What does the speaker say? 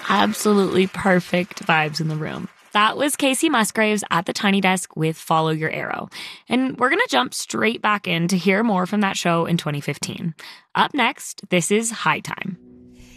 Absolutely perfect vibes in the room. That was Casey Musgraves at the Tiny Desk with Follow Your Arrow. And we're going to jump straight back in to hear more from that show in 2015. Up next, this is High Time.